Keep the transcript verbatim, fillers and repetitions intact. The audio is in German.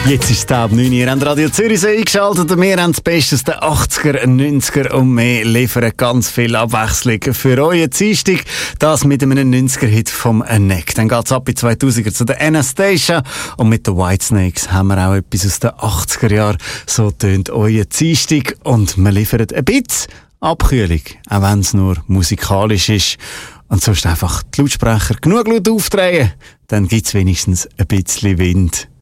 Jetzt ist es halb neun, ihr habt Radio Zürich eingeschaltet und wir haben das Beste aus den achtziger, neunziger und mehr, liefern ganz viel Abwechslung für euren Dienstag. Das mit einem neunziger-Hit vom Neck. Dann geht es ab in zweitausender zu der Anastasia und mit den Whitesnakes haben wir auch etwas aus den achtziger Jahren. So tönt euer Dienstag und wir liefern ein bisschen Abkühlung, auch wenn es nur musikalisch ist. Und sonst einfach die Lautsprecher genug laut aufdrehen, dann gibt es wenigstens ein bisschen Wind.